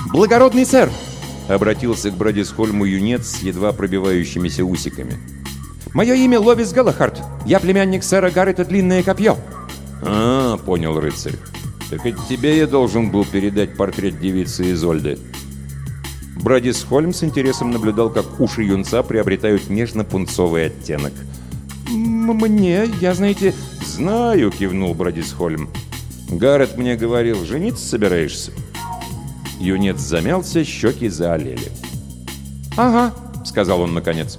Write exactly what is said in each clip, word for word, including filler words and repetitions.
«Благородный сэр!» — обратился к Брадисхольму юнец с едва пробивающимися усиками. «Мое имя Ловис Галахард. Я племянник сэра Гаррета Длинное Копье». «А, — понял рыцарь. Так от тебе я должен был передать портрет девицы Изольды». Брадисхольм с интересом наблюдал, как уши юнца приобретают нежно-пунцовый оттенок. «Мне, я, знаете...» «Знаю», — кивнул Брадисхольм. «Гаррет мне говорил, жениться собираешься?» Юнец замялся, щеки заолели. «Ага», — сказал он наконец.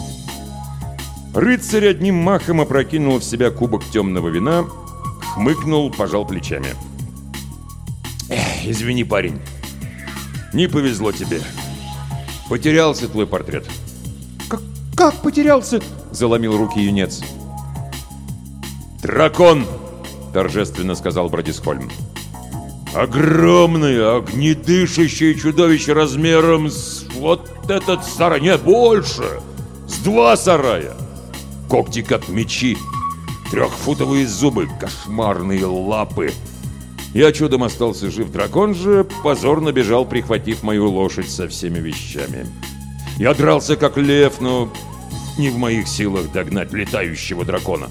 Рыцарь одним махом опрокинул в себя кубок темного вина, хмыкнул, пожал плечами. «Эх, извини, парень, не повезло тебе. Потерялся твой портрет». «Как, как потерялся?» — заломил руки юнец. «Дракон!» — торжественно сказал Брадисхольм. «Огромное, огнедышащее чудовище размером с вот этот сарай, не больше, с два сарая. Когти как мечи, трехфутовые зубы, кошмарные лапы. Я чудом остался жив, дракон же позорно бежал, прихватив мою лошадь со всеми вещами. Я дрался как лев, но не в моих силах догнать летающего дракона».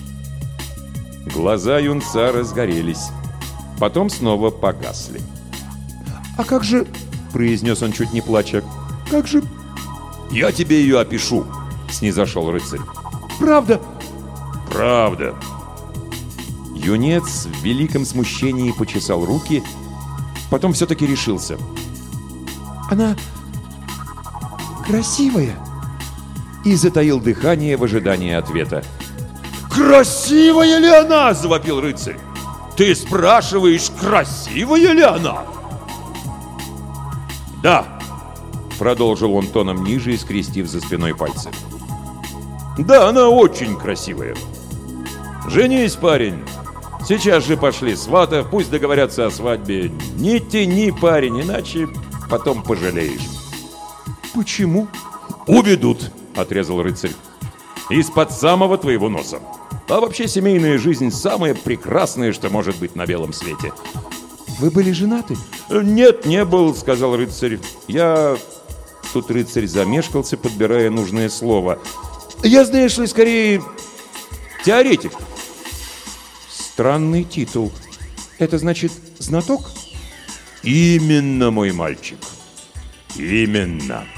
Глаза юнца разгорелись, потом снова погасли. «А как же...» — произнес он, чуть не плача. «Как же...» «Я тебе ее опишу», — снизошел рыцарь. «Правда?» «Правда». Юнец в великом смущении почесал руки, потом все-таки решился. «Она красивая?» И затаил дыхание в ожидании ответа. «Красивая ли она?» — завопил рыцарь. «Ты спрашиваешь, красивая ли она?» «Да», — продолжил он тоном ниже, скрестив за спиной пальцы. «Да, она очень красивая. Женись, парень. Сейчас же пошли сватов, пусть договорятся о свадьбе. Не тяни, парень, иначе потом пожалеешь». «Почему?» «Уведут», — отрезал рыцарь. «Из-под самого твоего носа. А вообще семейная жизнь самая прекрасная, что может быть на белом свете». «Вы были женаты?» «Нет, не был», — сказал рыцарь. «Я...» Тут рыцарь замешкался, подбирая нужное слово. «Я, знаешь ли, скорее теоретик». «Странный титул. Это значит знаток?» «Именно, мой мальчик. Именно».